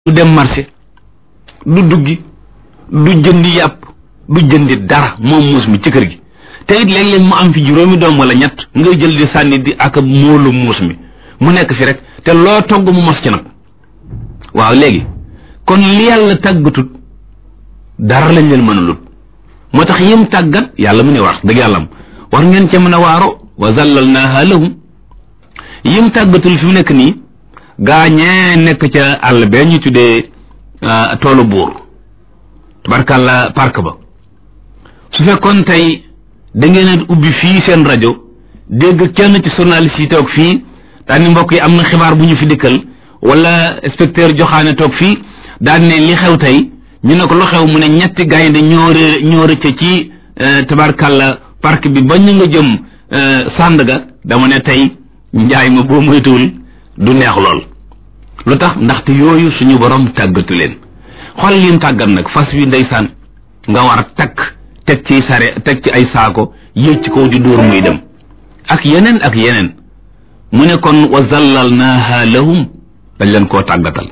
du dem marché du duggi du jëndi yàpp du jëndi dara moom muus mi ci kër gi te it léeg-léeg mu am fi juróomi doom wala ñett ngay jël di sànni di ak móolu muus mi mu nekk fi rek te loo togg mu mos ci nag waaw léegi kon li yàlla tàggatut dara lañ leen mënulut moo tax yim tàggat yàlla mu ne wax dëgg yàlla war ngeen ca mën a waaro wa zallalnaaha lahum yim tàggatul fi mu nekk nii gaañee nekk ca àll bee ñu tuddee toolu buur tabarkàlla park ba su fekkoon tey da ngeen a ubbi fii seen rajo dégg kenn ci journaliste yi toog fii daan ni mbokk yi am na xibaar bu ñu fi dikkal wala inspecteur joxaane toog fii daan ne li xew tey ñu ne ko lu xew mu ne ñetti gaynde ñoo rëcc ci tabarkàlla park bi ba ñu nga jëm Sandaga dama ne tey njaay ma boo moytuwul du neex lool lu tax ndaxte yooyu suñu borom tàggatu leen xool lim tàggat nag fas wi ndeysaan nga war a takk teg ci sare teg ci ay saako yëg ci kaw di dóor muy dem ak yeneen mu ne kon wa zallalnaaha lahum dañ leen koo tàggatal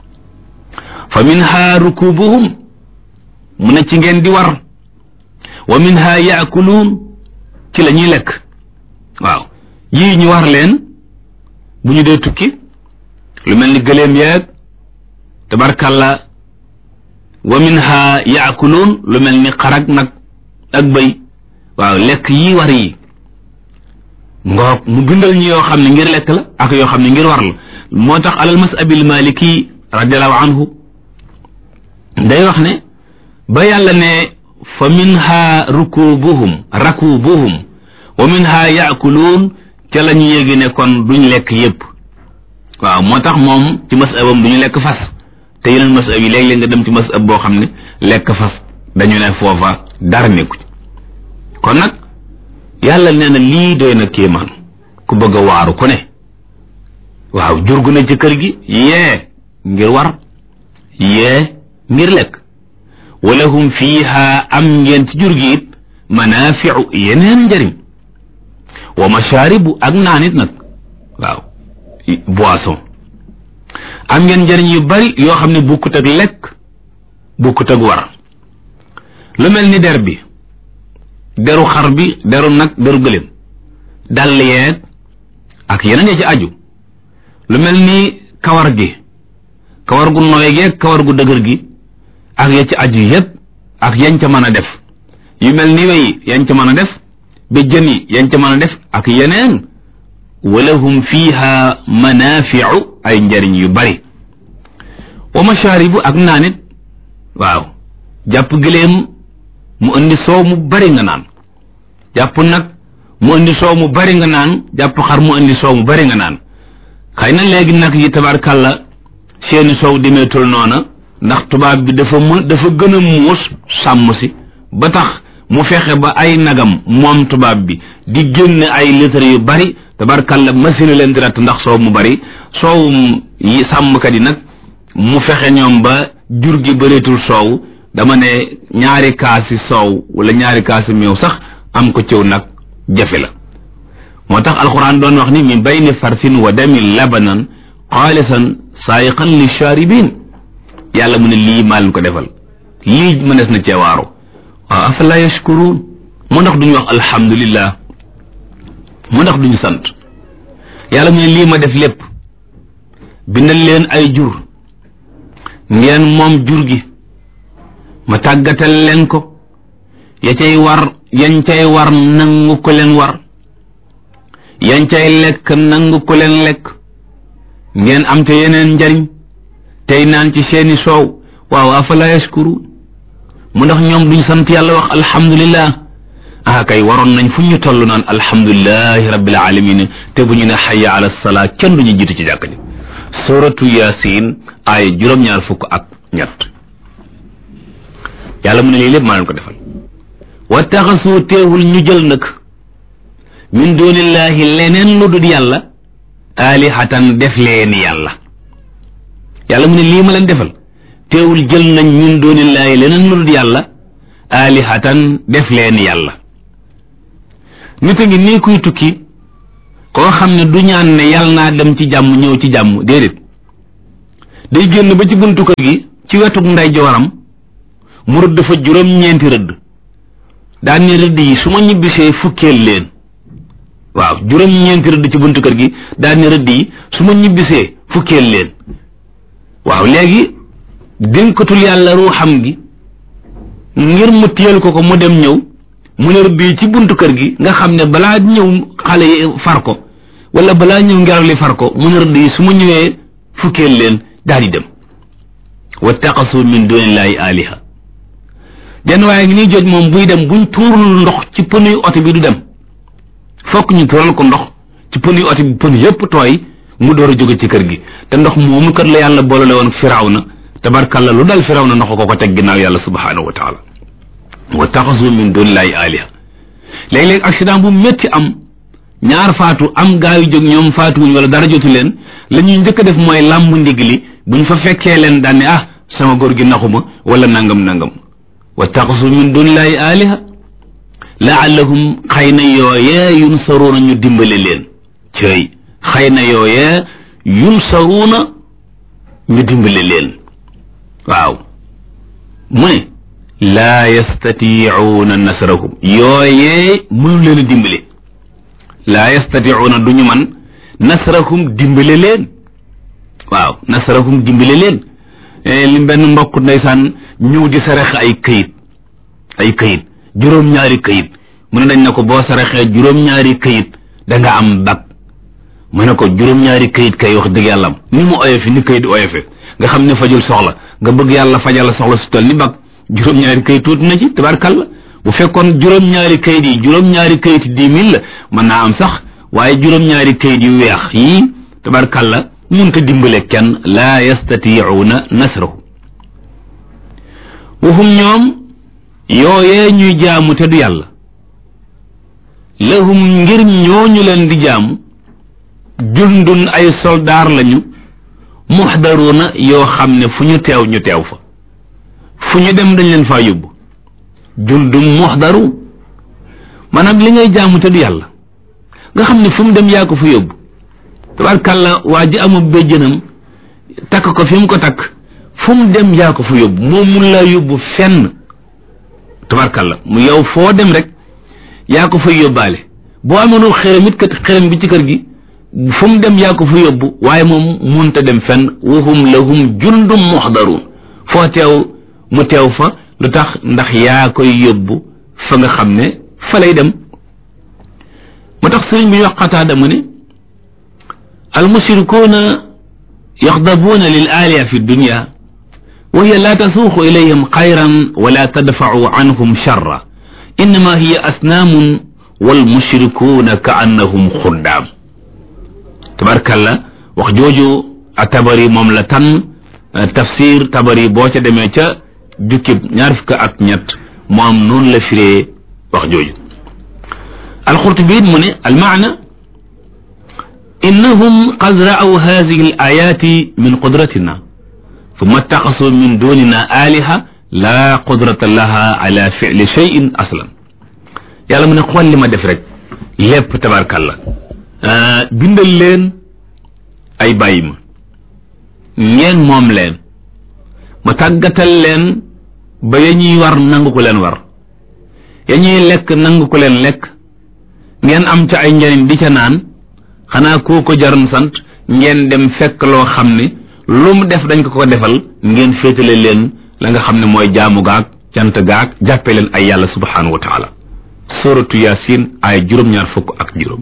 fa minha rukubuhum mu ne ci ngeen di war wa minha yaakuluun ci la ñuy lekk waaw yii ñu war leen bu ñu dee tukki lu mel ni gëléem yeeg tabarkalla wa minha yaakuluun lu mel ni xarag nag ak bëy waaw lekk yi war yi ngoog mu bindal ñu yoo xam ne ngir lekk la ak yoo xam ne ngir war la moo tax alal masabil maliki radiallahu anhu day wax ne ba yàlla ne fa minha rakubuhum wa minha yaakuluun ca la ñu yéegi ne kon duñ lekk yépp waaw moo tax moom ci masabam duñu lekk fas te yeneen masab yi léeg-léeg nga dem ci masab boo xam ne lekk fas dañu ne foofa dara nekku kon nag yàlla nee na lii doy na kéemaan ku bëgg a waaru ku ne waaw jurgu na ci kër gi yee ngir war yee ngir lekk walahum fiiha am ngeen ci jur gi it manaafiu yeneen njëriñ wa mashaaribu ak naanit nag waaw boisson am ngeen njëriñ yu bari yoo xam ne bukkut ak lekk bukkut ak war lu mel ni der bi deru xar bi deru nag deru gëléem dàll yeeg ak yeneen ya ci aju lu mel ni kawar gi kawar gu nooy geeg kawar gu dëgër gi ak ya ci aju yépp ak yañ ca mën a def yu mel ni wey yañ ca mën a def ba jën yi yañ ca mën a def ak yeneen walahum fiha manaafiu ay njariñ yu bari wa mashaaribu ak naanit waaw jàpp gëléem mu indi soow mu bari nga naan jàpp nag mu indi soow mu bari nga naan jàpp xar mu indi soow mu bari nga naan xëy na léegi nag yi tabarkàlla seeni soow demeetul noona ndax tubaab bi dafa gën a muus sàmm si ba tax mu fexe ba ay nagam moom tubaab bi di génne ay litre yu bari tabarkàlla machine leen di ratt ndax soow mu bari soowum yi sàmmkat yi nag mu fexe ñoom ba jur gi bëreetul soow dama ne ñaari kaasi soow wala ñaari kaasi meew sax am ko cëw nag jafe la moo tax alxuraan doon wax ni min bayni farsin wa damin labanan xaalisan saayiqan li shaaribin yàlla mu ne lii maa leen ko defal lii mënees na ceewaaru waaw afala yashkuruun moo ndax duñu wax alhamdulillah moo ndax duñu sant yàlla mu ne lii ma def lépp bindal leen ay jur ngeen moom jur gi ma tàggatal leen ko yañ cay war nangu ko leen war yañ cay lekk nangu ko leen lekk ngeen am te yeneen njariñ tey naan ci seeni soow waaw afala yashkuru mu ndax ñoom duñ sant yàlla wax alhamdulillah kay waroon nañ fu ñu toll naan alhamdulillahi rabbil alamin te bu ñu ne hayya ala salaa kenn duñu jiitu ci jàkk ji suratu yasin ay juróom-ñaar fukk ak ñett yàlla mu ne lii lépp maa leen ko defal wa taxasu teewul ñu jël nag min dunillahi leneen lu dul yàlla alihatan def leen yàlla yàlla mu ne lii ma leen defal teewul jël nañ min dunillahi leneen lu dul yàlla alihatan def leen yàlla nit a ngi nii kuy tukki koo xam ne du ñaan ne yàlla naa dem ci jàmm ñëw ci jàmm déedéet day génn ba ci buntu kër gi ci wetu ndeyjooram mu rëdd fa juróom-ñeenti rëdd daan ne rëdd yi su ma ñibbisee fukkeel leen waaw juróom-ñeenti rëdd ci buntu kër gi daan ne rëdd yi su ma ñibbisee fukkeel leen waaw léegi dénkatul yàlla ruuxam gi ngir mu téyel ko mu dem ñëw mu ne rëdd yi ci buntu kër gi nga xam ne balaa ñëw xale yi far ko wala balaa ñëw ngelaw li far ko mu ne rëdd yi su ma ñëwee fukkeel leen daal di dem wattaqasu min dunillahi aliha jenn waaye ngi ñuy joj moom buy dem buñ tuurul ndox ci pënuy oto bi du dem fokk ñu tuural ko ndox ci pënuy oto bi pënu yépp tooy mu door a jóge ci kër gi te ndox moomu kat la yàlla boolale woon Firawna tabarkalla lu dal Firawna ndox ko teg ginnaaw yàlla subhanahu wa taala wattaqasu min dunillahi aliha léeg-léeg accident bu métti am ñaar faatu am gaa yu jóg ñoom faatuwuñ wala dara jotu leen la ñuy njëkk a def mooy làmb ndig li buñ fa fekkee leen daan ne sama góor gi naxuma wala nangam wattaqasu min dunillahi aliha laallahum xëy na yooyee yunsaruuna ñu dimbale leen cëy xëy na yooyee yunsaruuna ñu dimbale leen waaw mu ne laa yastatiicuuna nasrahum yooyee mënu leen a dimbale laa yastatiicuuna duñu man nasrahum dimbale leen waaw nasrahum dimbale leen li benn mbokk ndeysaan ñëw di saraxe ay këyit juróom-ñaari këyit mu ne dañ na ko boo saraxee juróom-ñaari këyit da nga am bag mu ne ko juróom-ñaari këyit kay wax dëgg yàlla am ni mu oyofe ni këyit oyofe nga xam ne fajul soxla nga bëgg yàlla fajal la soxla su toll ni bag juróom-ñaari këyit tuuti na ci tabarkalla bu fekkoon juróom-ñaari këyit yi juróom-ñaari këyit 10 000 la mën naa am sax waaye juróom-ñaari këyit yu weex yii tabarkalla munta dimbale kenn laa yastatiicuuna nasrahu waxum ñoom yooyee ñuy jaamu te du yàlla lahum ngir ñooñu leen di jaamu jundun ay soldaar lañu muxdaruuna yoo xam ne fu ñu teew ñu teew fa fu ñu dem dañ leen faa yóbbu jundum muxdaru maanaam li ngay jaamu te du yàlla nga xam ne fu mu dem yaa ko fa yóbbu tabarkàlla waa ji amul béjjënam takk ko fi mu ko takk fu mu dem yaa ko fa yóbbu moom mun laa yóbbu fenn tabarkàlla mu yow foo dem rek yaa ko fay yóbbaale boo amoon xërëm it kat xërëm bi ci kër gi fu mu dem yaa ko fa yóbbu waaye moom munta dem fenn wahum lahum jundum muxdaruun foo teew mu teew fa lu tax ndax yaa koy yóbbu fa nga xam ne fa lay dem moo tax sëriñ bi ñu wax Qataada mu ne almushrikuuna yaxdabuuna lil aaliha fi dunya wa hiya laa tasuuqu ilayhim xayran wala tadfacu anhum charra innama hiya asnaamun walmushrikuuna ka annahum xuddaam tabarkalla wax jooju a tabari moom la tan tafsir tabari boo ca demee ca jukkib 23 moom noonu la firee wax jooju alxurtubi mu ne almaana innahum qad ra'aw haadihi al ayaati min qudratina summa ittaxasu min dunina aliha laa qudrata laha ala fi'li shay'in aslan yàlla mu ne xool li ma def rek lépp tabarkalla bindal leen ay bàyyi ma ngeen moom leen ma tàggatal leen ba ya ñuy war nangu ko leen war ya ñuy lekk nangu ko leen lekk ngeen am ca ay njëriñ di ca naan xanaa koo ko jaroon sant ngeen dem fekk loo xam ne lu mu def dañ ko defal ngeen féetale leen la nga xam ne mooy jaamu gaag cant gaag jàppee leen ay yàlla subhanahu wa taala suratu yasin ay juróom-ñaar fukk ak juróom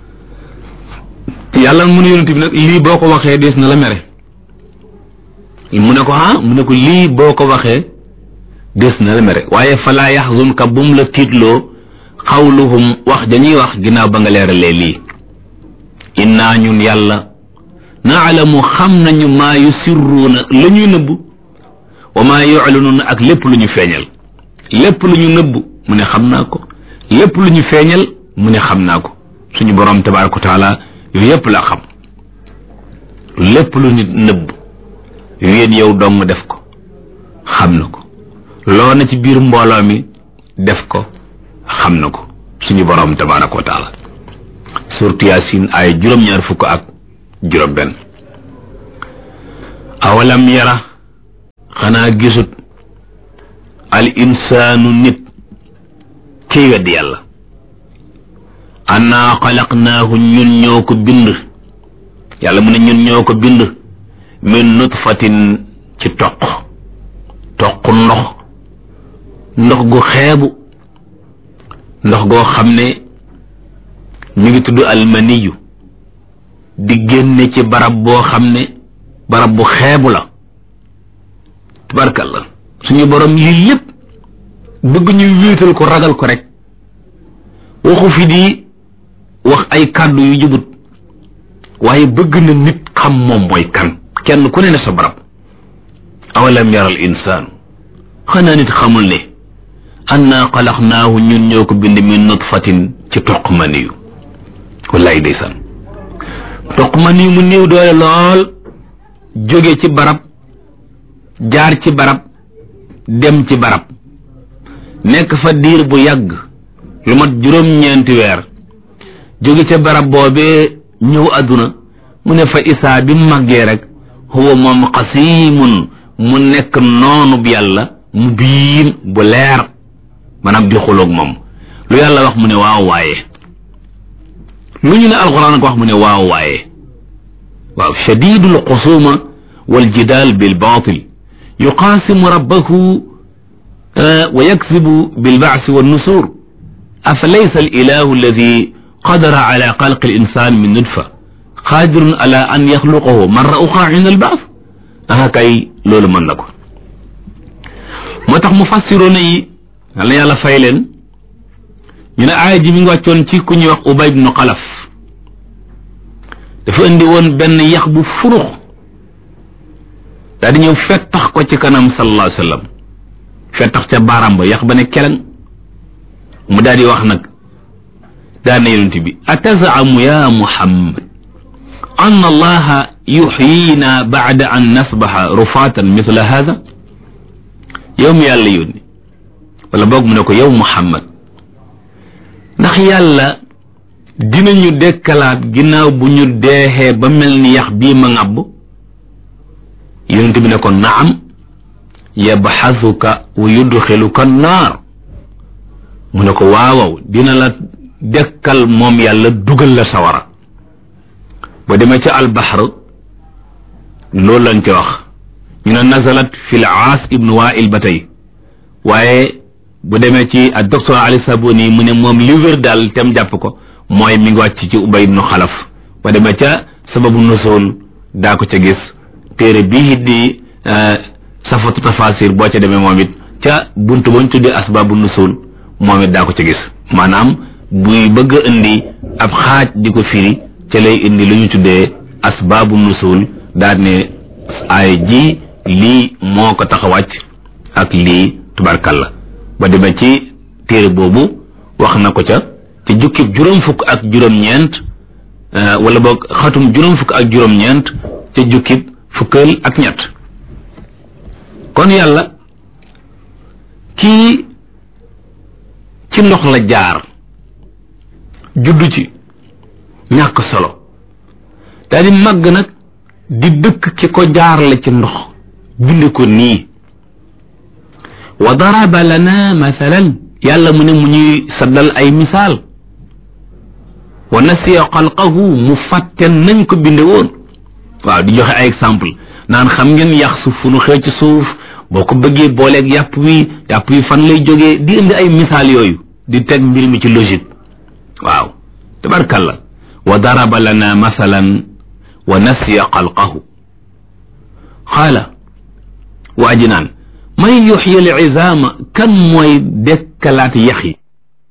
yàlla mu ne yonent bi nag lii boo ko waxee dees na la mere mu ne ko mu ne ko lii boo ko waxee dees na la mere waaye falaa yaxzunka bum la tiitloo xawluhum wax dañuy wax ginnaaw ba nga leeralee lii innaa ñun yàlla naalamu xam nañu maa yusirruuna la ñuy nëbb wa maa yuclinuuna ak lépp lu ñu feeñal lépp lu ñu nëbb mu ne xam naa ko lépp lu ñu feeñal mu ne xam naa ko suñu borom tabaaraka wa taala yooyu yépp laa xam lépp lu nit nëbb yéen yow dong def ko xam na ko loo na ci biir mbooloo mi def ko xam na ko suñu borom tabaaraka wa taala suuratu Yaasin ay juróom-ñaar fukk ak juróom benn awalam yara xanaa gisut al insaanu nit kiy weddi yàlla annaa xalaqnaahu ñun ñoo ko bind yàlla mu ne ñun ñoo ko bind min nutfatin ci toq ndox gu xeebu ndox goo xam ne mi ngi tudd almaniyu di génne ci barab boo xam ne barab bu xeebu la tabarkalla suñu borom lii lépp bëgg ñu wéetal ko ragal ko rek waxu fi di wax ay kàddu yu jubut waaye bëgg na nit xam moom mooy kan kenn ku ne sa barab awalam yara al insaan xanaa nit xamul ne annaa xalaqnaahu ñun ñoo ko bind min nutfatin ci toq maniyu wallaay ndeysaan toq maniyu mu néew doole lool jóge ci barab jaar ci barab dem ci barab nekk fa diir bu yàgg lu mat juróom-ñeenti weer jóge ca barab boobee ñëw àdduna mu ne fa isaa bi màggee rek huwa moom xasiimun mu nekk noonu bi yàlla mu biin bu leer maanaam di xuloog moom lu yàlla wax mu ne waaw waaye lu ñu ne alxuraan ko wax mu ne waaw waaye waaw shadidul xusuma wal jidaal bil baatil yuqaasimu rabbahu wa yaksibu bil baasi wan nusuur afa laysa al ilahu alladi qadara ala xalqi al insan min nutfa qaadirun ala an yaxluqahu marra uxra inda al baas aha kay loolu mën na ko moo tax mu fassiroona yi yàlla yàlla fay leen ñu ne aaya ji mi ngi wàccoon ci ku ñuy wax Ubay ibnu Xalaf dafa indi woon benn yax bu furux daal di ñëw fettax ko ci kanam sallallahu alayhi wa sallam fettax ca baaraam ba yax ba ne keleng mu daal di wax nag daana yonent bi atazaamu ya Muhammad an allaha yuxyina bacda an nasbaxa rufaatan misla hada yow mi yàlla yónni wala boog mu ne ko yow Muhammad ndax yàlla dinañu dekkalaat ginnaaw bu ñu deexee ba mel ni yax bii ma ŋàbb yonent bi ne ko naam yabxasuka wa yudxiluka naar mu ne ko waawaw dina la dekkal moom yàlla dugal la sawara ba demee ca albaxr loolu lañ ca wax ñu ne nazalat fi l aas ibnu wail ba tey waaye bu demee ci ak docteur Ali Sabuni mu ne moom li wér daal tem jàpp ko mooy mi ngi wàcc ci Ubay ibnu Xalaf ba demee ca sababu nusul daa ko ca gis téere bii di safatu tafasir boo ca demee moom it ca buntu bañ tuddee asbaabu nusul moom it daa ko ca gis maanaam buy bëgg a indi ab xaaj di ko firi ca lay indi lu ñu tuddee asbaabu nusul daal ne ay ji lii moo ko tax a wàcc ak lii tubarkalla ba demee ci téere boobu wax na ko ca ci jukkib juróom fukk ak juróom-ñeent wala boog xatum juróom fukk ak juróom-ñeent ca jukkib fukkal ak ñett kon yàlla kii ci ndox la jaar juddu ci ñàkk solo daal di màgg nag di dëkk ci ko jaar la ci ndox bind ko nii wa daraba lana mathalan yàlla mu ne mu ñuy saddal ay misaal wa nasiya xalqahu mu fàtte nañ ko binde woon waaw di joxe ay exemple naan xam ngeen yax suuf fu nu xëy ci suuf boo ko bëggee booleeg yàpp wi fan lay jógee di indi ay misaal yooyu di teg mbir mi ci logique waaw tabarkalla wa daraba lana mathalan wa nasiya xalqahu xaala waa ji naan man yuxyi al izaama kan mooy dekkalaat yax yi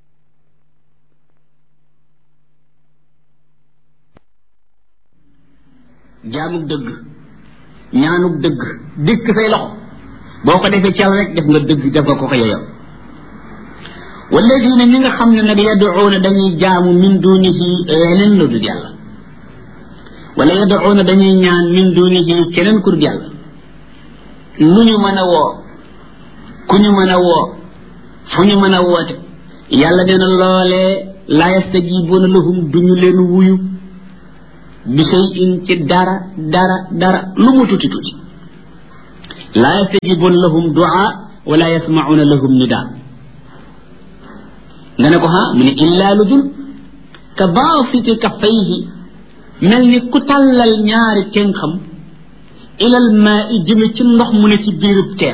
jaamug dëgg ñaanug dëgg dikk say loxo boo ko defee ci yàlla rek def nga dëgg def nga ko yeyoo walladina ñi nga xam ne nag yaduuna dañuy jaamu min dunihi leneen lu dul yàlla wala yaduuna dañuy ñaan min dunihi keneen ku dul yàlla lu ñu mën a woo ku ñu mën a woo fu ñu mën a woote yàlla nee na loolee laa yastajibuuna lahum duñu leen wuyu bi shay'in ci dara lu mu tuuti laa yastajibuna lahum du'a wala yasma'una lahum nida nga ne ko mu ne illaa lu dul ka baasiti kaffayhi mel ni ku tàllal ñaari tenxam ilal maa i jëme ci ndox mu ne ci biirub teen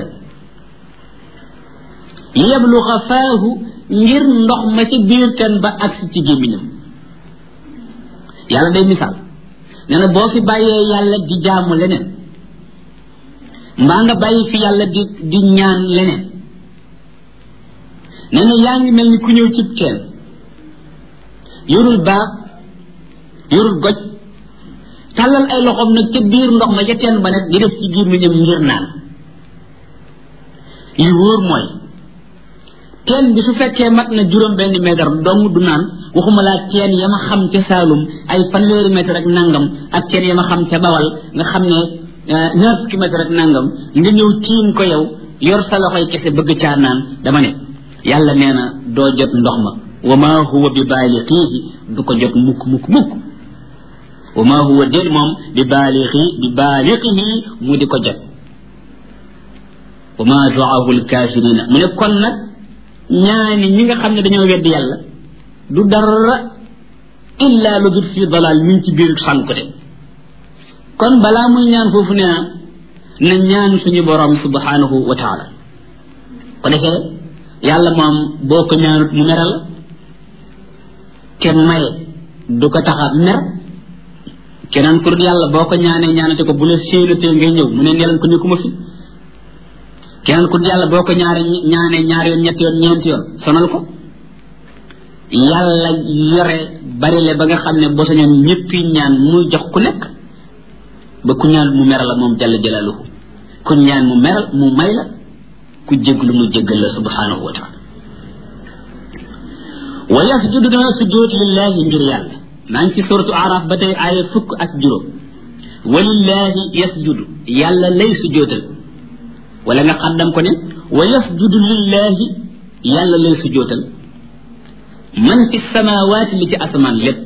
li yabluga faahu ngir ndox ma ci biir teen ba agsi ci gémmiñam yàlla day misaal nee na boo fi bàyyee yàlla di jaamu leneen mbaa nga bàyyi fi yàlla di ñaan leneen nee na yaa ngi mel ni ku ñëw cib teen yorul baag yorul goj tàllal ay loxoom nag ca biir ndox ma ca teen ba nag di def ci gémmiñam ngir naan li wóor mooy teen bi su fekkee mat na juróom benn mètre dong du naan waxuma laa teen ya ma xam ca Saalum ay fanweeri mètre ak nangam ak teen ya ma xam ca Bawal nga xam ne 9 kilomètres ak nangam nga ñëw tiim ko yow yor sa loxoy kese bëgg caa naan dama ne yàlla nee na doo jot ndox ma wa ma huwa bi baalixihi du ko jot mukk wa ma huwa déet moom bi baalixihi mu di ko jot wa ma du'aahu alkaafirina mu ne kon nag ñaani ñi nga xam ne dañoo weddi yàlla du dara illa lu dul fi dalal min ci biir sànkute kon balaa muy ñaan foofu ne na ñaan suñu borom subhanahu wa taala ko defee yàlla moom boo ko ñaanut mu meral te maye du ko tax a mer keneen ku dul yàlla boo ko ñaanate ko bu la séenatee ngay ñëw mu ne neelan ko nekkuma fi keneen ku dul yàlla boo ko ñaanee ñaari yoon ñetti yoon ñeenti yoon sonal ko yàlla yore bari le ba nga xam ne boo sañoon ñëppi ñaan muy jox ku nekk ba ku ñaan mu meral la moom jalla jalaaluhu ku ñaan mu meral mu may la ku jéglu mu jéggal la subhanahu wa taala wa yasjudu dana sujjóot lillahi ngir yàlla maa ngi ci suratu araf ba tey aaya 10 walillahi yasjudu yàlla lay sujjóotal wala nga xaddam ko ne wa yasjudu lillahi yàlla lay sujjóotal man fi samawaati li ci asamaan lépp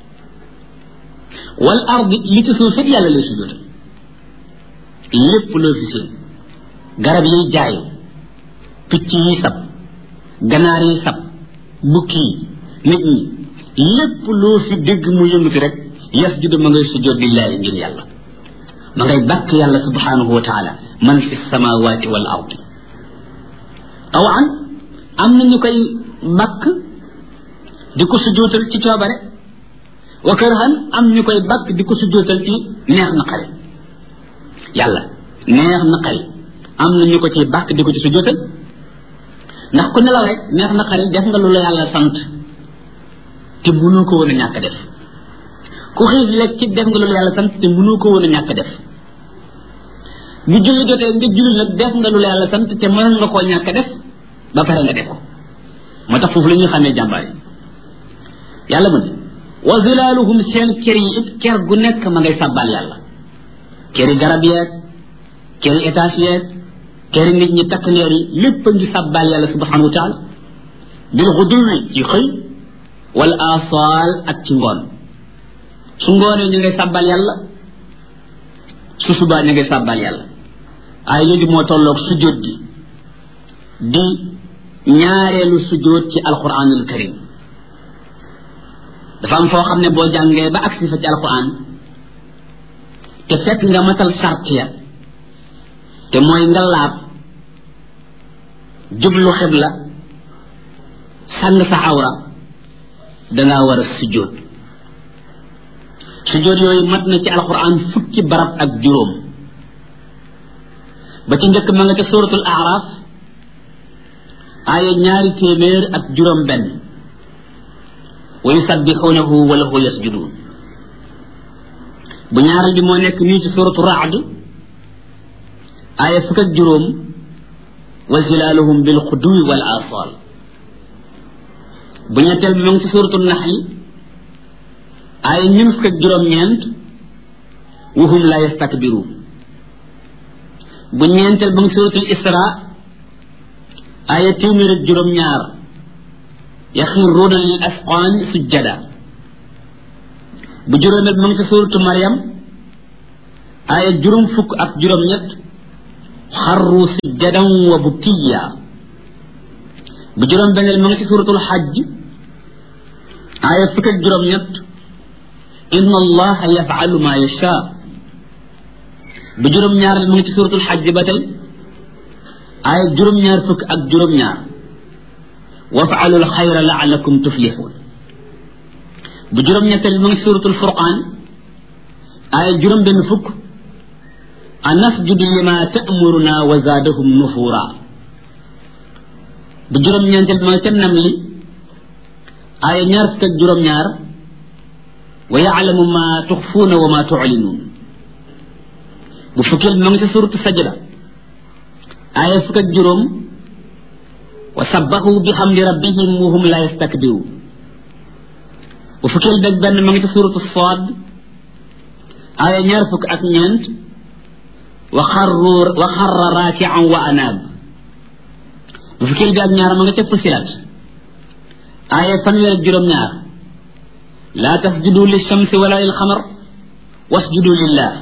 wal ardi li ci suuf it yàlla lay sujjóotal lépp loo fi seen garab yiy jaayu picc yi sab ganaar yi sab bukki yi nit ñi lépp loo fi dégg mu yëngati rek yasjudu ma ngay sujjóot lillahi ngir yàlla ma ngay bàkk yàlla subhanahu wa taala man fi samawati wal ardi aw am na ñu koy bàkk di ko sujjóotal ci coobare wa karhan am ñu koy bàkk di ko sujjóotal ci neex na xari yàlla neex na xari am na ñu ko ci bàkk di ko ci sujjóotal ndax ku nelaw rek neex na xari def nga lu la yàlla sant te mënoo ko woon a ñàkk def ku xiif lekk ci def nga lu la yàlla sant te mënoo ko woon a ñàkk def bu julli jotee nga julli nag def nga lu la yàlla sant te mën nga koo ñàkk def ba pare nga def ko moo tax foofu la ñuy xamee jàmbaar yi yàlla mu ne wa zilaaluhum seen kër yi it kër gu nekk ma ngay sàbbal yàlla këri garab yeeg këri étage yeeg këri nit ñi takk neer yi lépp a ngi sàbbal yàlla subhanahu wa taala bil xuduwi ci xëy wala asaal ak ci ngoon su ngoonee ñu ngay sàbbal yàlla su subaa ñu ngay sàbbal yàlla ay léegi moo tolloog sujjóot gi di ñaareelu sujjóot ci alquranul karim dafa am foo xam ne boo jàngee ba agsi fa ci alquran te fekk nga matal sart ya te mooy nga laab jublu xibla sàng sa awra dangaa war a sujjóot sujjóot yooyu mat na ci alquran fukki barab ak juróom ba ci njëkk ma nga ca suratul araf aaya 200 ak juróom benn wa yusabbixuunahu wa lahu yasjuduun bu ñaaral bi moo nekk nii ci suratu raad aaya fukk ak juróom wa zilaaluhum bil xuduwi wal asaal bu ñetteel bi moo ngi ci suratu naxli aaya ñun fukk ak juróom-ñeent wa hum la yastakbiruun bu ñeenteel ba ngi suratul isra aaya 100 ak juróom-ñaar yaxiruuna lil asqaan sujjada bu juróomeel ba mu ngi ci suuratu Maryam aaya juróom fukk ak juróom-ñett xarru sujjadan wa bukiya bu juróom benneel ma nga ci suratul xajj aaya fukk ak juróom ñett inna allaha yafalu ma yasha bu juróom ñaareel ma nga ci suratul xajj ba tey aaya juróom ñaar fukk ak juróom ñaar wafaalu alxayra laalakum tuflixuun bu juróom ñetteel ma nga ci suratul furqaan aaya juróom benn fukk anasjudu lima ta'muruna wa zaadahum nufura bu juróom ñeenteel ma nga ca namli aaya ñaar fukk ak juróom ñaar wa yaalamu ma tuxfuuna wa ma tuclinuun bu fukkeel ma nga ca suratu sajda aaya fukk ak juróom wa sabbahu bihamdi rabbihim wa hum la yastakbiruun bu fukkeel beeg benn ma nga ca suratu saad aaya ñaar fukk ak ñeent wa xarra raakian wa anaab bu fukkeel bi ak ñaar ma nga ca fusilat aaya fanweer ak juróom ñaar laa tasjudu lishamsi wala lilxamar wasjudu lillah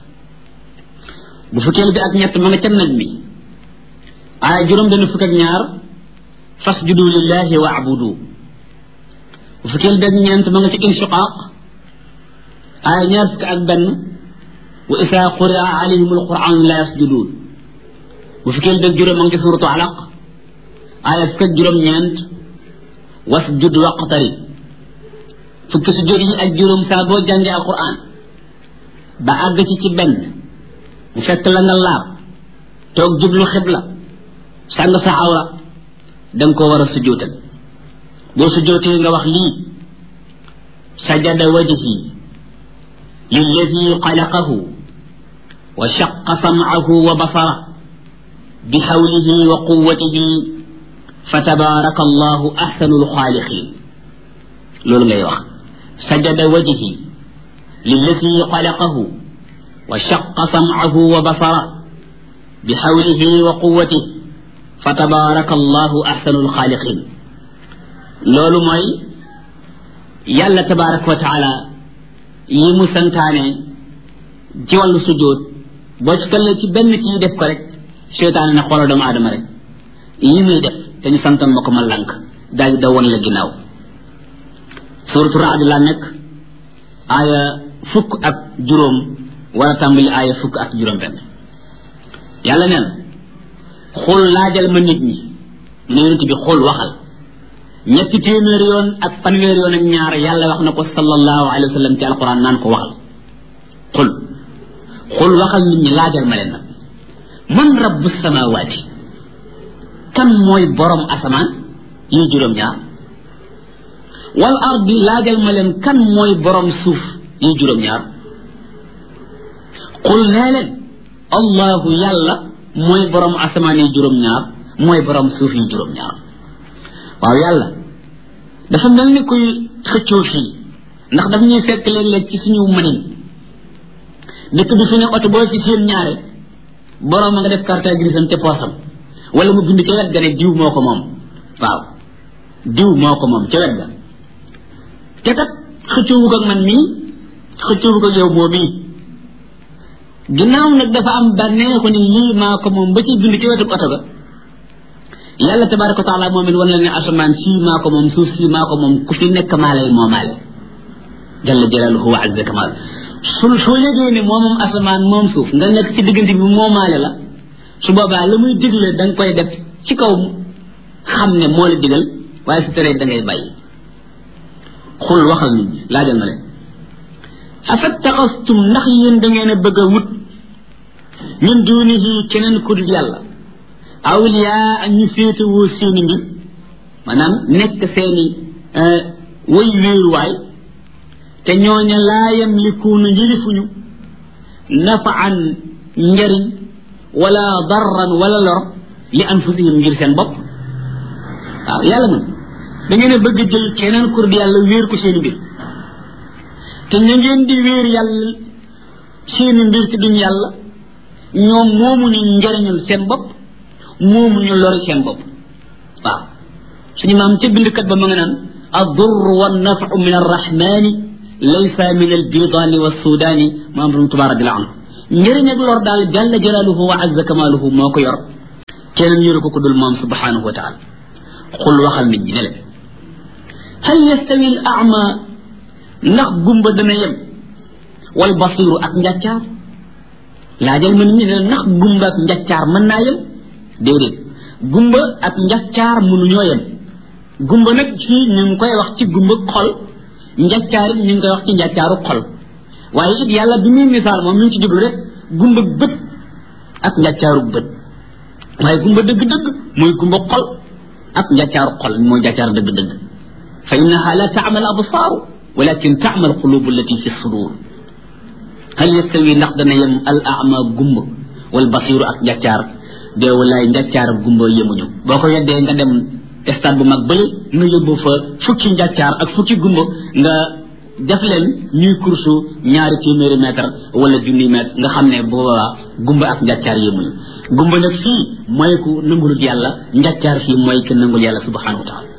bu fukkeel bi ak ñett ma nga ca najmi aaya juróom benn fukk ak ñaar fasjudu lillahi wa abudu bu fukkeel bi ak ñeent ma nga ca inshiqaaq aaya ñaar fukk ak benn wa isaa quria alayhim alquran la yasjudun bu fukkeel bi ak juróom ma nga ca suratu alaq aaya fukk ak juróom ñeent wasjud waqtarib fukki sujjóot yi ak juróom saa boo jàngee alquran ba àgg ci benn mu fekk la nga laab toog jublu xibla sàng sa awra danga ko war a sujjóotal boo sujjóotee nga wax lii sajada wajhi lilladi xalaqahu wa shaqa sam'ahu wa basara bi hawlihi wa quwwatihi fa tabaraka allahu ahsanul xaaliqin loolu ngay wax sajada wajhi lilladi xalaqahu wa shaqa sam'ahu wa basara bi hawlihi wa quwwatihi fa tabaraka allahu ahsanul xaaliqin loolu mooy yàlla tabaraka wa taala yi mu santaane ci wàllu sujjóot boo ci tollee ci benn ci def ko rek seytaane ne xoolal doomu aadama rek yi muy def te ñu santan ma ko ma lànk daal di daw woon la ginnaaw suratu raad la nekk aaya fukk ak juróom war a tàmbali aaya fukk ak juróom benn yàlla neen xul laajal ma nit ñi ne yonent bi xul waxal ñetti téeméer yoon ak fanweer yoon ak ñaar yàlla wax na ko sallallahu alayhi wa sallam ci alquran naan ko waxal xul waxal nit ñi laajal ma leen nag man rabbu samawaati kan mooy borom asamaan yi juróom-ñaar wal ardi laajal ma leen kan mooy borom suuf yi juróom-ñaar xul nee leen allahu yàlla mooy borom asamaan yi juróom-ñaar mooy borom suuf yi juróom-ñaar waaw yàlla dafa mel ni kuy xëccoo fii ndax daf ñuy fekk léeg-léeg ci suñu mënin dëkk bi fi ne oto boo ci seen ñaare borom a nga def carte grise am ca poosam wala mu bind ca wet ga ne diw moo ko moom waaw diw moo ko moom ca wet ga te kat xëccoowu ko ak man mii xëccoowu ko ak yow moo mii ginnaaw nag dafa am bànneexu ni lii maa ko moom ba ci bind ci wetu oto ga yàlla tabaraka wa taala moom it wan la ne asamaan sii maa ko moom suuf sii maa ko moom ku fi nekk maa lay moomaale jalla jalaaluhu wa azza kamal soo yëgee ne moom asamaan moom suuf nga nekk ci diggante bi moomaale la su boobaa la muy digle da nga koy def ci kaw xam ne moo la digal waaye su teree da ngay bàyyi xul waxal nit ñi laajal ma leen afattaxastum ndax yéen da ngeen a bëgg a wut min duunihi keneen ku dul yàlla awliyaa ak ñu féetewoo seeni mbir maanaam nekk seeni way wéeruwaay te ñooña laa yamlikuuna njërifuñu nafaan njariñ wala darran wala lor li anfusihim ngir seen bopp waaw yàlla man da ngeen a bëgg jël keneen kur di yàlla wéer ko seeni mbir te ña ngeen di wéer yàlla seeni mbir ci duñ yàlla ñoom moomuñu njariñul seen bopp moomuñu lori seen bopp waaw suñu maam ca bindkat ba ma nga naan ad-durr wan-naf'u min ar-rahmani laysa min al-bidani was-sudani maam borom Tuubaa radiyallahu anhu njëriñ ak lor daal jalla jalaaluhu wa azza kamaaluhu moo ko yor keneen yoru ko ku dul moom subhanahu wa taala xul waxal nit ñi ne leen hal yastawi al a'ma ndax gumba dana yem wal basiru ak njàccaar laajal ma nit ñi ne ndax gumba ak njàccaar mën naa yem déedéet gumba ak njàccaar mënuñoo yem gumba nag fii ñu ngi koy wax ci gumba xol njàccaar it ñu ngi koy wax ci njàccaaru xol waaye it yàlla bi muy misaal moom mi ngi ci jublu rek gumba bët ak njàccaaru bët waaye gumba dëgg-dëgg mooy gumba xol ak njàccaaru xol mooy njàccaar dëgg-dëgg fa innaha la ta'mal absaaru walakin ta'mal qulubu allati fi sudur hal yastawi ndax dana yem al a'ma gumba wal basiru ak njàccaar de walaay njàccaar ak gumba yemuñu boo ko weddee nga dem stade bu mag bële nga yóbbu fa fukki njàccaar ak fukki gumba nga def leen ñuy kursu 200 mètre wala 1000 mètre nga xam ne boobaa gumba ak njàccaar yemuñu gumba nag fii mooy ku nangulut yàlla njàccaar fii mooy ku nangul yàlla subhanahu wa taala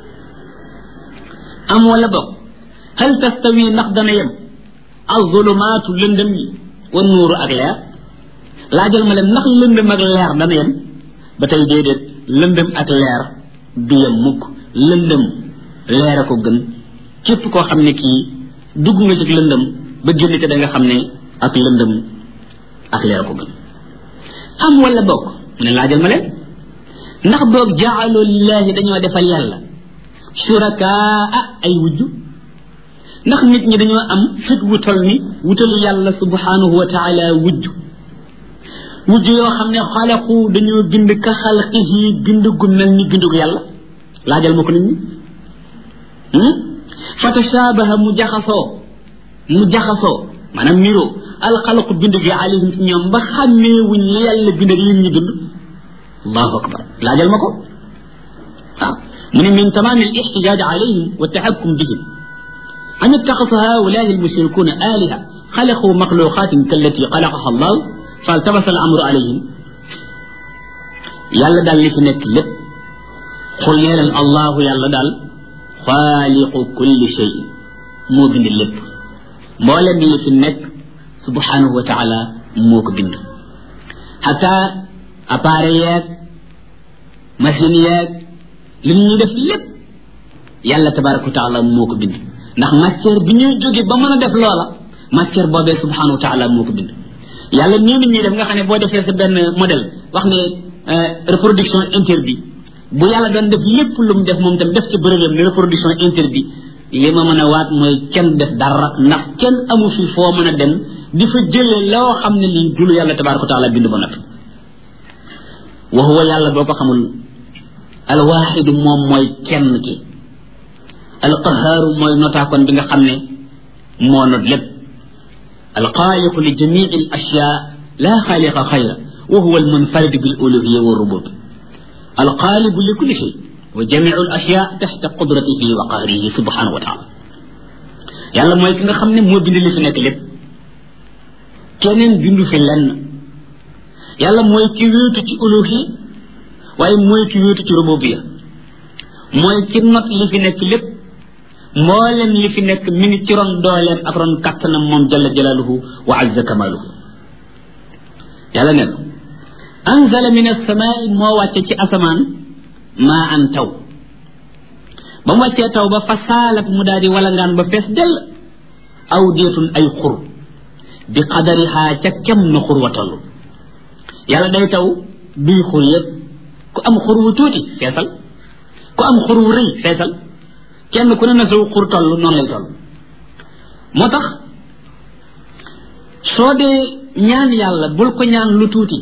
am wala bokk hal tastawi ndax dana yem az-zulumaatu lëndëm yi wa nuuru ak leer laajal ma leen ndax lëndëm ak leer dana yem ba tey déedéet lëndëm ak leer du yem mukk lëndëm leer a ko gën képp koo xam ne kii dugg nga ci lëndëm ba génn ca da nga xam ne ak lëndëm ak leer a ko gën am wala bokk mu ne laajal ma leen ndax boog jaalu lillahi dañoo defal yàlla shurakaa ay wujju ndax nit ñi dañoo am fit wutal ni wutal yàlla subhanahu wa taala wujju yoo xam ne xalaqu dañoo bind ka xalqihi bind gu mel ni bindu yàlla laajal ma ko nit ñi fa tashabaha mu jaxasoo maanaam niroo alxalaqu bind gi alayhim ci ñoom ba xàmmee wuñ li yàlla bind ak lim ñu bind allahu akbar laajal ma ko waaw mu ne min tamaam al ixtijaaj alayhim wa taxakkum bihim an ittaxasa haulaai almushrikuuna aliha xalaqu maxluqatin kallati xalaqaha allah faltabasa al amru alayhim yàlla daal li fi nekk lépp xul nee leen allahu yàlla daal xaaliqu kulli shay moo bind lépp mboolem li fi nekk subhanahu wa taala moo ko bind xataa appareil yeeg machine yeeg li ñuy def lépp yàlla tabaraka wa taala moo ko bind ndax matière bi ñuy jóge ba mën a def loola matière boobee subhanahu wa taala moo ko bind yàlla nii nit ñuy def nga xam ne boo defee sa benn modèle wax ne reproduction interdit bu yàlla doon def lépp lu mu def moom tam def ci bërëbam ne reproduction interdit li ma mën a waat mooy kenn def dara ndax kenn amu fi foo mën a dem di fa jëlee loo xam ne lii dulu yàlla tabaraka wa taala bind ba noppi wa huwa yàlla boo ko xamul alwaxidu moom mooy kenn ki alqahaaru mooy notaakoon bi nga xam ne moo not lépp alxaaliqu li jamii al ashyaa laa xaaliqa xayra wa huwa almunfaridu bil uluhiyya wa rubub alxaalibu li kulli shay wa jamiu al ashyaa taxta qudratihi wa qahrihi subhanahu wa taala yàlla mooy ki nga xam ne moo bind li fi nekk lépp keneen bindu fi lenn yàlla mooy ki wéetu ci uluhiyya waaye mooy ki wéetu ci rububiyya mooy ki not li fi nekk lépp mboolem li fi nekk mi ngi ci ron dooleem ak ron kattanam moom jalla jalaaluhu wa azza kamaaluhu yàlla ne anzala min as-samaa'i moo wàcce ci asamaan maa an taw ba mu wàccee taw ba fa saalat mu daal di walangaan ba fees dell aw deetun ay xur bi qadarihaa ca kem na xur wa toll yàlla day taw duy xur yëpp ku am xur wu tuuti feesal ku am xur wu rëy feesal kenn ku ne na saw xur toll noonu lay toll moo tax soo dee ñaan yàlla bul ko ñaan lu tuuti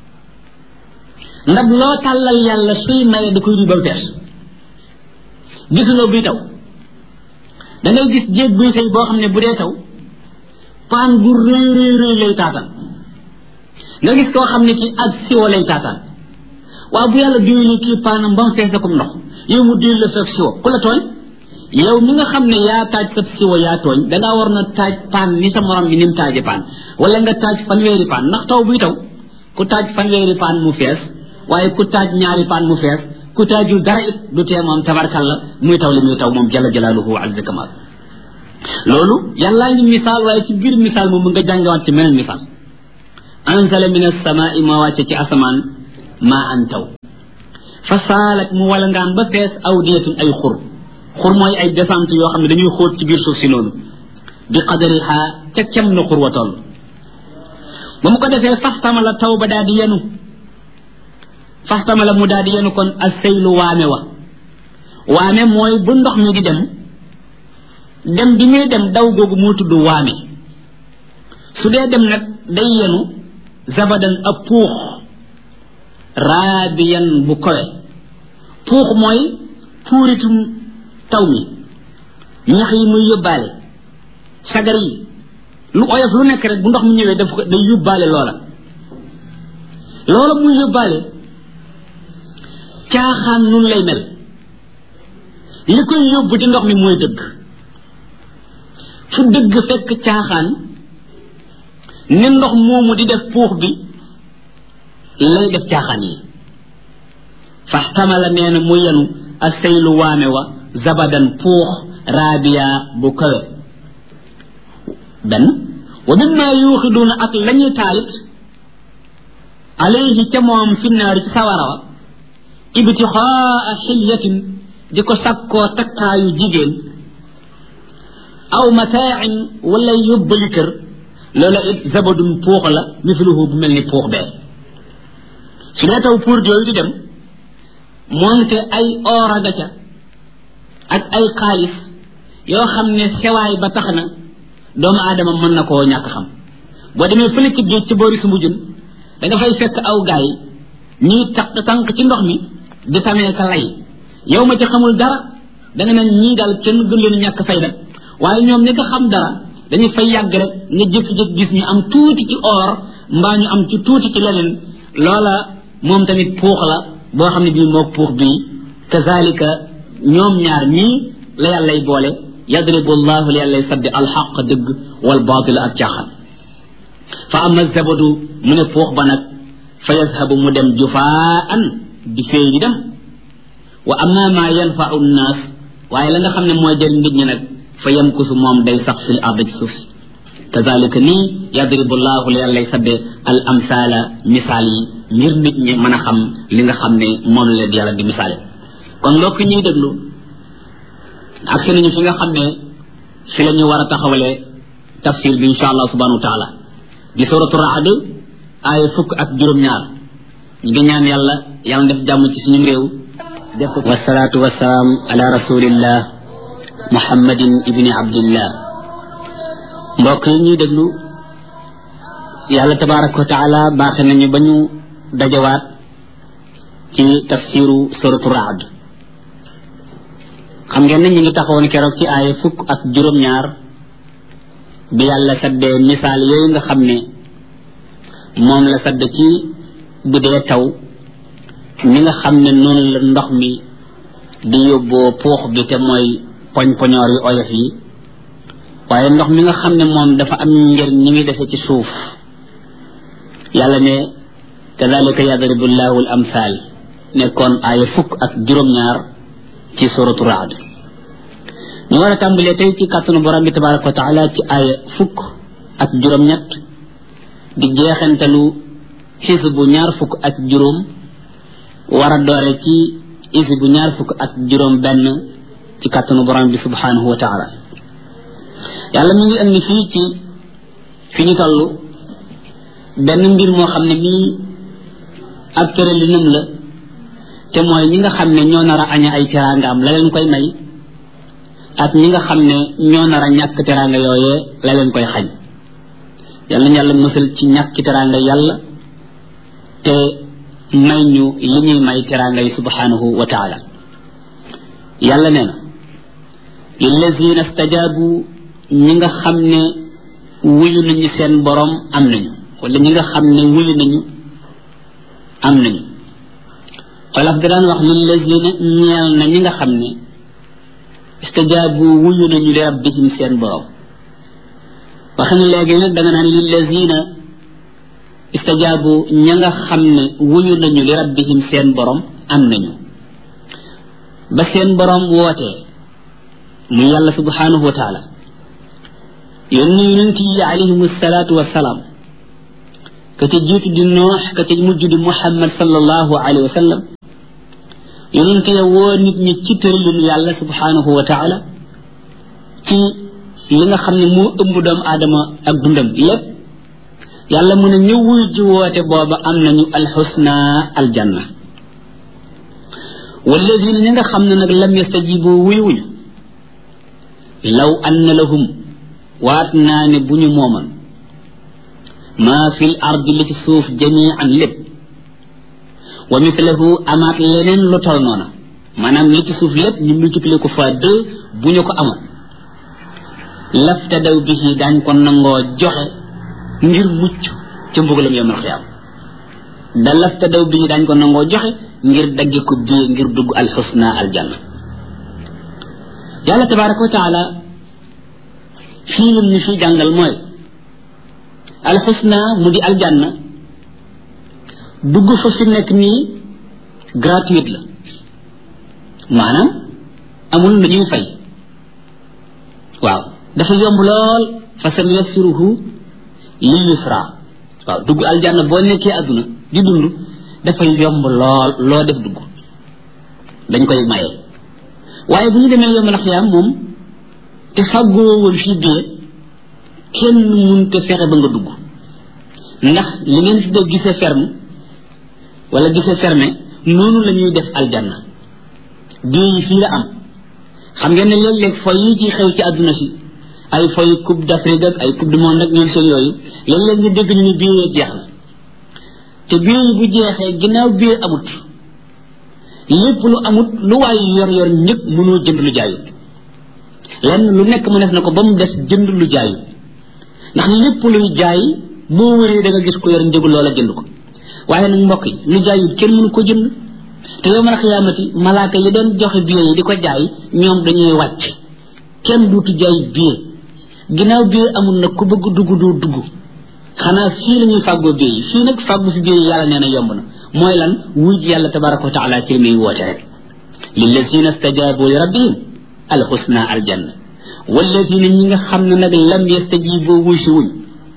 ndab loo tàllal yàlla suy maye da koy duy ba mu fees gisuloo buy taw da ngay gis jéeg buy sëy boo xam ne bu dee taw paan bu rëy rëy rëy lay taataan nga gis koo xam ne ci ak siwo lay taataan waaw bu yàlla diwénee kii paanam ba mu fees comme ndox yow mu diwén la sa siwo ku la tooñ yow mi nga xam ne yaa taaj sa siwo yaa tooñ dangaa war na taaj paan ni sa morom bi ni mu taaje paan wala nga taaj fanweeri paan ndax taw buy taw ku taaj fanweeri paan mu fees waaye ku taaj ñaari paan mu fees ku taajul dara it du tee moom tabarkalla muy taw li muy taw moom jalla jalaaluhu wa azza kamal loolu yàllaa ngi misaal waaye ci biir misaal moom nga jàngewaat ci meneen misaal anzala min as-samaa'i ma wàcce ci asamaan maa an taw fa saalat mu wala ngaan ba fees awdiyatun ay xur mooy ay descente yoo xam ne dañuy xóot ci biir suuf si noonu bi qadariha ca kem na xur wa toll ba mu ko defee faxtamala taw ba daal di yenu faxtamala mu daal di yenu kon as-saylu waame mooy bu ndox mi di dem bi muy dem daw googu moo tudd waame su dee dem nag day yenu zabadan ab puux raabiyan bu kowe puux mooy puuritum taw mi ñax yi muy yóbbaale sagar yi lu oyof lu nekk rek bu ndox mi ñëwee day yóbbaale loola muy yóbbaale caaxaan nun lay mel li koy yóbbu ci ndox mi mooy dëgg fu dëgg fekk caaxaan ne ndox moomu di def puux bi lay def caaxaan yi faxtamala nee na mu yenu asaylu waame wa zabadan puux raabiya bu kawe benn wa mimma yuuxiduuna ak lañuy taalit alayhi ca moom finnaari ci sawara wa ibtixaa xilyatin di ko sakkoo takkaayu jigéen aw mataain wala yóbbali kër loola it zabadun puux la misluhu bu mel ni puux bee su dee taw pour yooyu di dem moonte ay ooraga ca ak ay xaalis yoo xam ne sewaay ba tax na doomu aadama mën na koo ñàkk xam boo demee fële ci géej ci boori Sumbujun da nga fay fekk aw gaay ñuy tànk ci ndox mi di tamee ka lay yow ma ci xamul dara da nga naan ñii daal kenn gën leen ñàkk fayda waaye ñoom ñi nga xam dara dañu fay yàgg rek nga jékki-jékki gis ñu am tuuti ci or mbaa ñu am ci tuuti ci leneen loola moom tamit puux la boo xam ne bii moog puux bii kazalika ñoom ñaar ñii la yàllay boole yadribu llahu la yàllay saddi alxaq dëgg wal baatil ak caaxaan fa ama zabadu mu ne puux ba nag fa yazhabu mu dem jufaan di féey di dem wa amma ma yanfau nnaas waaye la nga xam ne mooy jëriñ nit ñi nag fa yamkusu moom day sax fil ard ci suuf si kazalika nii yadribu llahu la yàllay sadde al amsaala misaal yi ngir nit ñi mën a xam li nga xam ne moom la yàlla di misaale kon mbokk ñuy déglu ak si nañu fi nga xam ne fi la ñu war a taxawalee tafsir bi insha allah subhanahu wa taala di suratu raad aaya fukk ak juróom-ñaar ñu ngi ñaan yàlla def jàmm ci suñu réew def ko wasalaatu wasalaam ala rasulillah muhammadin ibni abdillah mbokk yi ñuy déglu yàlla tabaraka wa taala baaxe nañu ba ñu dajawaat ci tafsiru suratu raad xam ngeen ne ñu ngi taxawoon keroog ci aaya fukk ak juróom-ñaar bi yàlla saddee misaal yooyu nga xam ne moom la sadd ci bu dee taw mi nga xam ne noonu la ndox mi di yóbboo puux bi te mooy poñ-poñoor yu oyof yi waaye ndox mi nga xam ne moom dafa am njëriñ ñi ngi dese ci suuf yàlla ne kadalika yadribu llahu al amsal nekkoon aaya fukk ak juróom-ñaar ci suratu raad ñu war a tàmbalee tey ci kàttanu borom bi tabaraka wa taala ci aaya fukk ak juróom-ñett di jeexantalu xisbu ñaar fukk ak juróom war a doore ci xisbu ñaar fukk ak juróom benn ci kàttanu borom bi subhanahu wa taala yàlla mi ngi indi fii ci fi ñu toll benn mbir moo xam ne mii ab tëralinam la te mooy ñi nga xam ne ñoo nar a aña ay teraangaam la leen koy may ak ñi nga xam ne ñoo nar a ñàkk teraanga yooyee la leen koy xañ yal nañu yàlla musal ci ñàkki teraanga yàlla te may ñu li ñuy may teraanga yi subhanahu wa taala yàlla nee na lillazina stajabu ñi nga xam ne wuyu nañu seen borom am nañu wala ñi nga xam ne wuyu nañu am nañu xolaf da daan wax lillazina ñeel na ñi nga xam ne istajabu wuyu nañu li rabbihim seen borom wax na léegi nag da nga naan lillazina istajabu ña nga xam ne wuyu nañu li rabbihim seen borom am nañu ba seen borom wootee mu yàlla subhanahu wa taala yónni yonent yi alayhim salaatu wasalaam ka ca jiitu di Nuux ka ca mujj di Muhammad sallallahu alayhi wa sallam yonent ya woo nit ñi ci tëralinu yàlla subhanahu wa taala ci li nga xam ne moo ëmb doomu aadama ak dundam lépp yàlla mu ne ñu wuy ji woote booba am nañu alxusna aljanna walladina ñi nga xam ne nag lam yastajibu wuyuñu law anna lahum waat naa ne bu ñu mooman maa fil ardi li ci suuf jamian lépp wa mithlahu amaat leneen lu tol noona maanaam li ci suuf lépp ñu multiplier ko fois 2 bu ñu ko amoon laftadaw bihi daañ ko nangoo joxe ngir mucc ca mbugalam yawmal xiyaam da laftadaw bihi daañ ko nangoo joxe ngir dagge ko bii ngir dugg alxusna aljanna yàlla tabaraka wa taala fii lim ñu fii jàngal mooy alxusna mu di aljanna dugg fa fi nekk nii gratuite la maanaam amul lu ñuy fay waaw dafa yomb lool fa sa yassiruhu lil yusra waaw dugg aljanna boo nekkee adduna di dund dafay yomb lool loo def dugg dañ koy maye waaye bu ñu demee yawmal xiyaam moom te fàggoo woon fii biir kenn mënut a fexe ba nga dugg ndax li ngeen fi def gisee ferme wala gisee fermé noonu la ñuy def aljanna bii yi fii la am xam ngeen ne léeg-léeg foy yi ci xew ci àdduna si ay foy coupe d'Afrique ak ay coupe du monde ak ñoom seen yooyu léeg-léeg nga dégg ñu ne bii yee jeex na te bii yi bu jeexee ginnaaw bii amut lépp lu amut lu waay yor yor ñëpp mënoo jënd lu jaayut lenn lu nekk mu def na ko ba mu des jënd lu jaayut ndax lépp luy jaay boo wëree da nga gis ko yor njëgu loola jënd ko waaye nag mbokk yi lu jaayut kenn mënu ko jënd te yawmal xiyaamati malaaka yi doon joxe billet yi di ko jaay ñoom dañuy wàcc kenn duutu jaay billet ginnaaw billet amul nag ku bëgg dugg doo dugg xanaa fii la ñuy fàggoo billet yi fii nag fàggu fi billet yi yàlla nee na yomb na mooy lan wuj yàlla tabaraka wa taala ci li muy woote rek lillazina stajabu li rabbihim alxusna aljanna wallazina ñi nga xam ne nag lam yastajibu wusi wuñ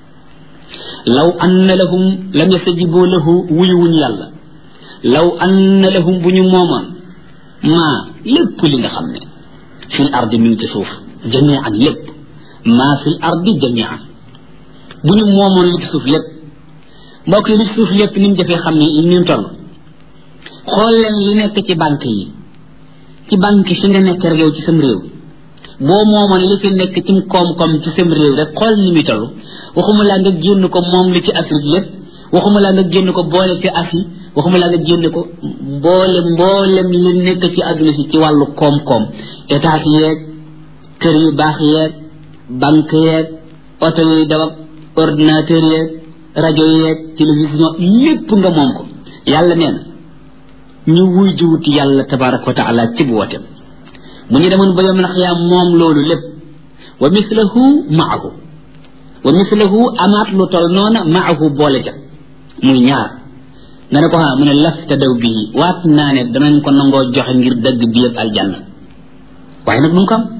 law anna lahum lam yastajibu lahu wuyu wuñ yàlla law anna lahum bu ñu moomoon maa lépp li nga xam ne fil ardi mi ngi ci suuf jamian lépp maa fil ardi jamian bu ñu moomoon li ci suuf lépp mbokk yi li ci suuf lépp ni mu jafee xam ne ni mu toll xool leen li nekk ci banque yi ci banque fi nga nekk rek yow ci sam réew boo moomoon li fi nekk ci koom-koom ci sam réew rek xool ni muy toll waxuma laa nga génn ko moom li ci Afrique lépp waxuma laa nga génn ko boole ci Asie waxuma laa nga génn ko mboolem li nekk ci àdduna si ci wàllu koom-koom état yeeg kër yu baax yeeg banque yeeg oto yuy daw ak ordinateur yeeg rajo yeeg télévision lépp nga moom ko yàlla nee na ñu wuy jiwuti yàlla tabaraka wa taala ci bu woteem bu ñu demoon ba yawmal xiyaam moom loolu lépp wa mislahu maahu wa mislahu amaat lu tol noona maahu boole ca muy ñaar nga ne ko ha mu ne lafta daw bii waat naa ne danañ ko nangoo joxe ngir dëgg bi yëpp aljanna waaye nag mu ko am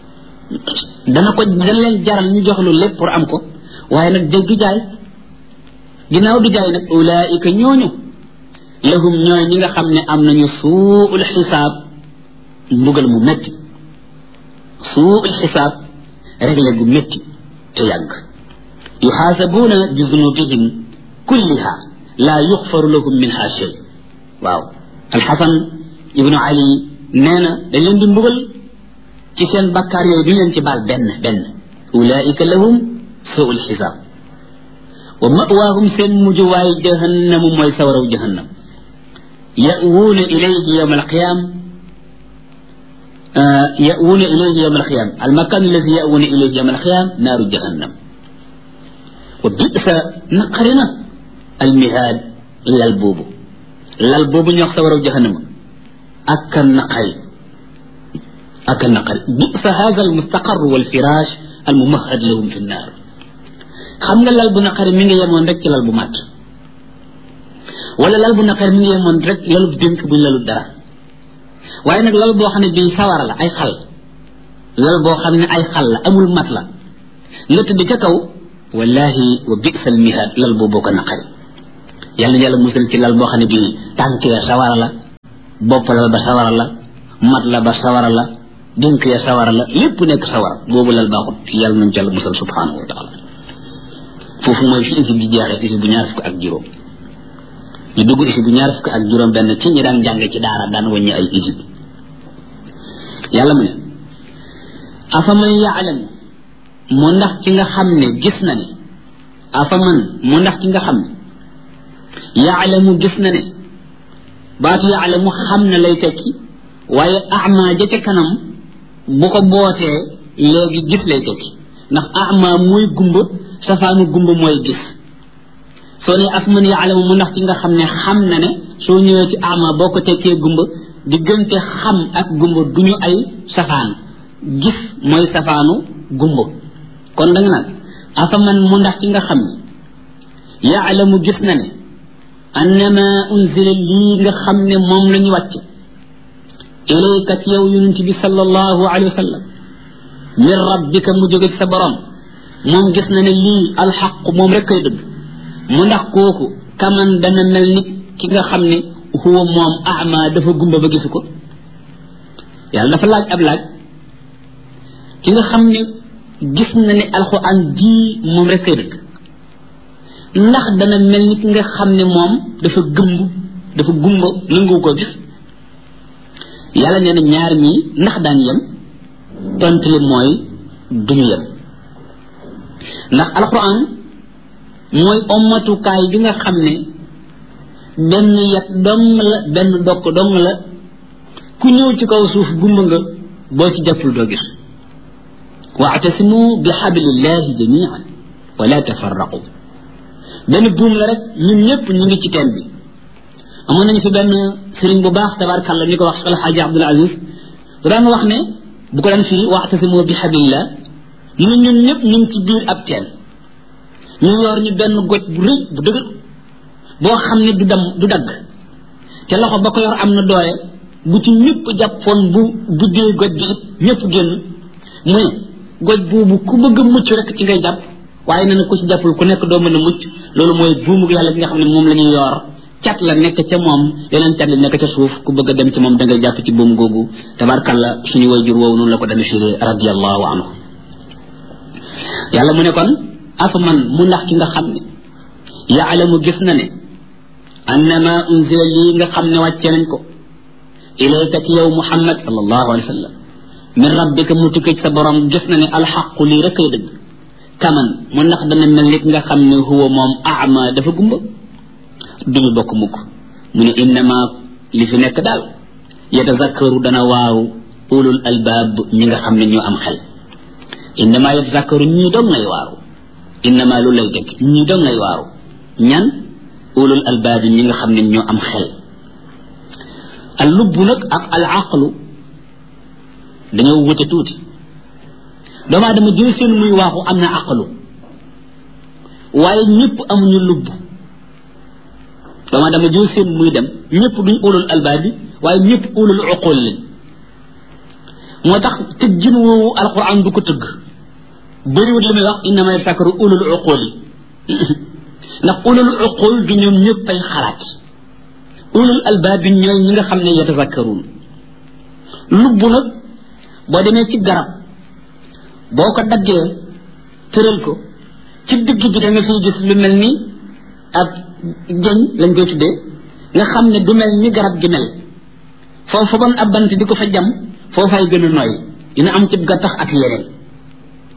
dana leen jaral ñu jox lu lépp pour am ko waaye nag jëg du jaay ginnaaw du jaay nag ulaika ñooñu lahum ñooy ñi nga xam ne am nañu suul xisaab mbugal mu métti suul xisaab réglé gu métti te yàgg yuxaasabuuna bi zunubihim kulliha laa yuxfaru lahum minha shay waaw alxasan ibnu ali nee na dañ leen di mbugal ci seen bakkaar yooyu du leen ci baal benn ulaika lahum suul xisaab wa mawaahum seen mujjuwaay jahannamu mooy sawaraw jahannam ya'wuuna ilayhi yawma alqiyam يأوون إليه يوم القيامة المكان الذي يأوون إليه يوم القيامة نار جهنم وبئس نقرنا المهاد إلا البوب يخسر جهنم أكل نقل بئس هذا المستقر والفراش الممهد لهم في النار خمنا لال بو نقر ميغي يمون رك لال بو مات ولا لال بو نقر ميغي يمون رك لال بو دنك بو لالو دara waaye nag lal boo xam ne bii sawara la ay xal lal boo xam ne ay xal la amul mat la nga tëdd ca kaw wallahi wa bi'sal mihaad lal boobu ko naqari yàlla musal ci lal boo xam ne bii tànk ya sawara la bopp lal ba sawara la mat la ba sawara la dink ya sawara la lépp nekk sawara boobu lal baaxut yàlla nañ ci yàlla musal subhanahu wa taala foofu mooy fi isib di jeexee isib bu ñaar fukk ak juróom ñu dugg isib bu ñaar fukk ak juróom benn ci ñi daan jàng ci daara daan wàññi ay isib yàlla mu ne afaman yaalamu mu ndax ci nga xam ne gis na ne afaman mu ndax ci nga xam ne yaalamu gis na ne baatu yaalamu xam na lay tekki waaye ama ja ca kanam bu ko bootee léegi gis lay tekki ndax ama mooy gumba safaanu gumba mooy gis soo ne afaman yaalamu mu ndax ci nga xam ne xam na ne soo ñëwee ci ama boo ko tekkee gumba diggante xam ak gumba duñu ay safaan gis mooy safaanu gumba kon danga nag afaman mu ndax ci nga xam ne yaalamu gis na ne annama unzila lii nga xam ne moom la ñu wàcc ilayka ci yow yonent bi sallallahu alayhi wa sallam min rabbika mu jóge ci sa borom moom gis na ne lii alxaq moom rek koy dëgg mu ndax kooku kaman dana mel ni ki nga xam ne huwa moom ama dafa gumba ba gisu ko yàlla dafa laaj ab laaj ki nga xam ne gis na ne alxuraan ji moom rek koy dëgg ndax dana mel ni ki nga xam ne moom dafa gumba nangu ko gis yàlla nee na ñaar ñii ndax daan yem tontu li mooy duñu yem ndax alxuraan mooy ommatukaay bi nga xam ne benn yat dong la benn dokk dong la ku ñëw ci kaw suuf gumba nga boo ci jàppul doo gis wa'tasimu bi hablillahi jami'an wala tafarraqu benn buum la rek ñun ñëpp ñu ngi ci teen bi amoon nañu fi benn sëriñ bu baax tabaarkalla ñu ko wax Al Hadji Abdul Aziz daan wax ne bu ko daan firi wa'tasimu bi hablillah ñun ñëpp ñu ngi ci biir ab teen ñu yor ñu benn goj bu rëy bu dëgër boo xam ne du dagg te loxo ba ko yor am na doole bu ci ñëpp jàppoon bu buddee goj bi it ñëpp génn mu ne goj boobu ku bëgg a mucc rek ci ngay jàpp waaye nee na ku ci jàppul ku nekk doo mën a mucc loolu mooy buumu yàlla bi nga xam ne moom la ñuy yor cat la nekk ca moom yeneen cat la nekk ca suuf ku bëgg a dem ci moom da ngay jàpp ci buum googu tabarkalla suñu wayjur woowu noonu la ko demee firee radiyallahu anhu yàlla mu ne kon afaman mu ndax ki nga xam ne yaalamu gis na ne annama unzila lii nga xam ne wàcce nañ ko ilayka ci yow muhammad sallallahu alayhi wa sallam min rabbika mu tukkee ci sa borom gis na ne alxaqu lii rek ay dëgg kaman mu ndax dana mel ni nga xam ne huwa moom ama dafa gumba duñu bokk mukk mu ne innama li fi nekk daal yatazakkaru dana waaru ulul albaab ñi nga xam ne ñoo am xel innama yatazakkaru ñii doom ngay waaru innama lu lay dëgg ñii doom ngay waaru ñan ulul albaab ñi nga xam ne ñoo am xel al lubbu nag ak al aqlu dañoo wute tuuti doomu aadama jël seen muy waaxu am na aqlu waaye ñëpp amuñu lubb doomu aadama jël seen muy dem ñëpp duñ ulul albaab bi waaye ñëpp ulul uqul lañ moo tax tëggin woowu alquran du ko tëgg bëriwut li muy wax innama yatazakkaru ulul uqul yi ndax ulul uqul du ñoom ñëpp ay xalaat ulul albaab bi ñooy ñi nga xam ne yatazakkaruun lubb nag boo demee ci garab boo ko daggee tëral ko ci digg bi da nga fiy gis lu mel ni ab jëñ lañ koy tuddee nga xam ne du mel ni garab gi mel foofu ban ab bant di ko fa jam foofay gën a nooy dina am ci gattax ak yeneen